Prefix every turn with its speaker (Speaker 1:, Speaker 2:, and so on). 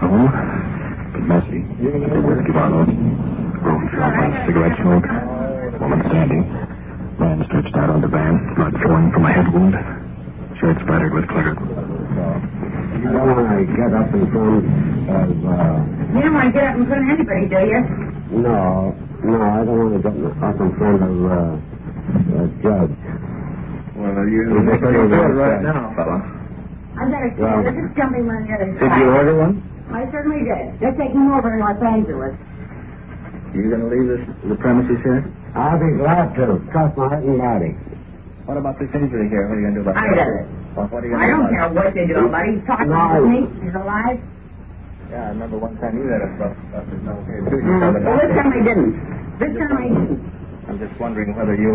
Speaker 1: home, but messy. The whiskey bottles, road filled by cigarette smoke, woman standing, man stretched out on the van, blood flowing from a head wound, shirt splattered with glitter.
Speaker 2: You don't want to get up in front of...
Speaker 3: You don't want to get up in front of anybody, do you?
Speaker 2: No, I don't want to get up in front of a judge.
Speaker 4: Well, you're good right now, fella.
Speaker 3: I gotta say, this is jumping on the other side.
Speaker 4: Did you order one?
Speaker 3: I certainly did. They're taking over in Los Angeles.
Speaker 4: You going to leave the premises here?
Speaker 2: I'll be glad to. Trust my heart and body.
Speaker 4: What about this injury here? What are you going to do about
Speaker 3: I
Speaker 4: it?
Speaker 3: did it.
Speaker 4: Well, what are you
Speaker 3: I
Speaker 4: going to do
Speaker 3: don't care what they do about it. He's talking to me. He's alive.
Speaker 4: Yeah, I remember one time you had a rough stuff. There's no here, too.
Speaker 3: Well, this time I didn't. This time I didn't.
Speaker 4: I'm just wondering whether you